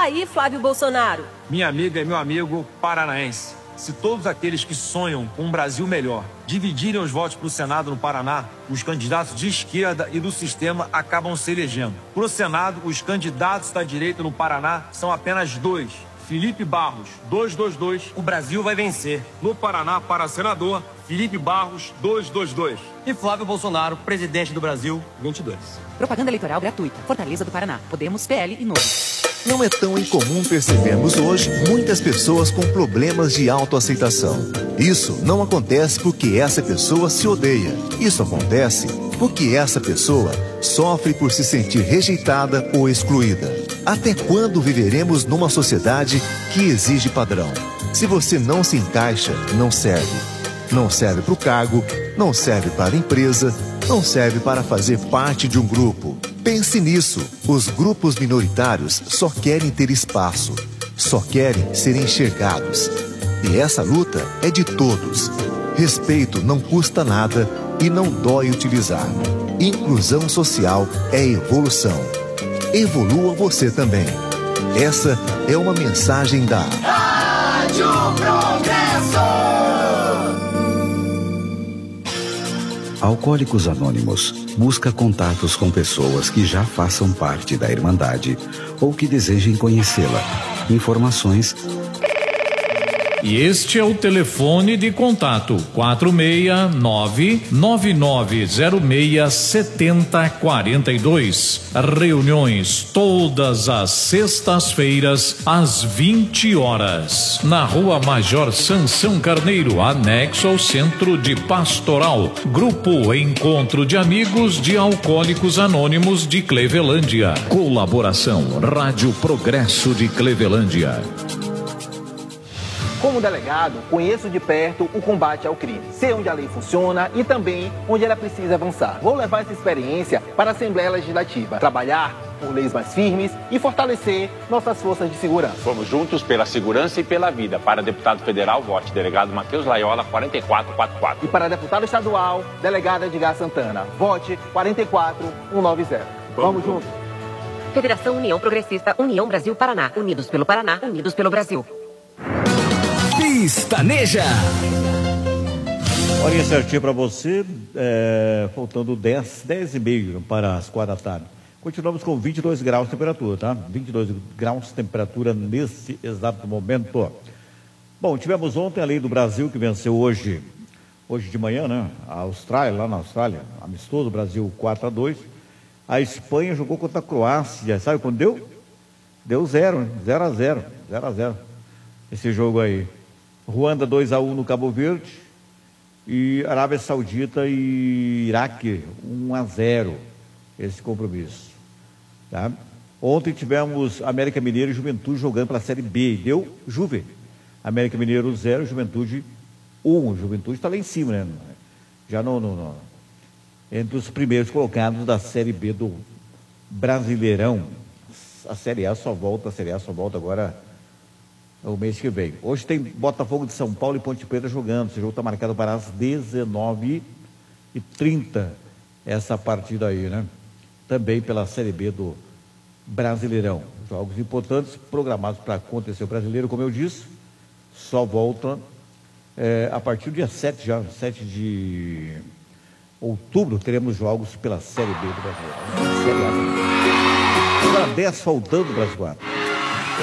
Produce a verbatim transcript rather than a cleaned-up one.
aí, Flávio Bolsonaro? Minha amiga e meu amigo paranaense, se todos aqueles que sonham com um Brasil melhor dividirem os votos para o Senado no Paraná, os candidatos de esquerda e do sistema acabam se elegendo. Para o Senado, os candidatos da direita no Paraná são apenas dois. Felipe Barros, duzentos e vinte e dois, o Brasil vai vencer. No Paraná, para senador, Felipe Barros, duzentos e vinte e dois. E Flávio Bolsonaro, presidente do Brasil, vinte e dois. Propaganda eleitoral gratuita. Fortaleza do Paraná. Podemos, P L e Novo. Não é tão incomum percebermos hoje muitas pessoas com problemas de autoaceitação. Isso não acontece porque essa pessoa se odeia. Isso acontece porque essa pessoa sofre por se sentir rejeitada ou excluída. Até quando viveremos numa sociedade que exige padrão? Se você não se encaixa, não serve. Não serve para o cargo, não serve para a empresa, não serve para fazer parte de um grupo. Pense nisso. Os grupos minoritários só querem ter espaço, só querem ser enxergados. E essa luta é de todos. Respeito não custa nada e não dói utilizar. Inclusão social é evolução. Evolua você também. Essa é uma mensagem da Rádio Progresso. Alcoólicos Anônimos busca contatos com pessoas que já façam parte da Irmandade ou que desejem conhecê-la. Informações. E este é o telefone de contato quatro seis nove, nove nove zero seis, sete zero quatro dois. Reuniões todas as sextas-feiras às vinte horas na Rua Major Sansão Carneiro, anexo ao Centro de Pastoral. Grupo Encontro de Amigos de Alcoólicos Anônimos de Clevelândia. Colaboração Rádio Progresso de Clevelândia. Como delegado, conheço de perto o combate ao crime. Sei onde a lei funciona e também onde ela precisa avançar. Vou levar essa experiência para a Assembleia Legislativa, trabalhar por leis mais firmes e fortalecer nossas forças de segurança. Vamos juntos pela segurança e pela vida. Para deputado federal, vote delegado Matheus Laiola, quatro quatro quatro quatro. E para deputado estadual, delegada Edgar Santana, vote quatro quatro um nove zero. Vamos, Vamos juntos. Federação União Progressista, União Brasil Paraná. Unidos pelo Paraná, unidos pelo Brasil. Pistaneja. Horinha certinha para você, é, faltando dez, dez e meio para as quatro da tarde. Continuamos com vinte e dois graus de temperatura, tá? vinte e dois graus de temperatura nesse exato momento. Bom, tivemos ontem a Lei do Brasil que venceu hoje, hoje de manhã, né? A Austrália, lá na Austrália, amistoso, Brasil quatro a dois. A Espanha jogou contra a Croácia, sabe quando deu? Deu zero, zero a zero, zero a zero. Esse jogo aí. Ruanda dois a um no Cabo Verde e Arábia Saudita e Iraque um a zero esse compromisso, tá? Ontem tivemos América Mineiro e Juventude jogando pela Série B, deu Juve, América Mineiro zero, Juventude um, Juventude está lá em cima, né? Já no, no, no, entre os primeiros colocados da Série B do Brasileirão. A Série A só volta, a Série A só volta agora o mês que vem. Hoje tem Botafogo de São Paulo e Ponte Preta jogando. Esse jogo está marcado para as dezenove e trinta. Essa partida aí, né? Também pela Série B do Brasileirão. Jogos importantes programados para acontecer. O brasileiro, como eu disse, só volta é, a partir do dia sete, já, sete de outubro, teremos jogos pela Série B do Brasileirão. Série A. Agora dez faltando para as quatro.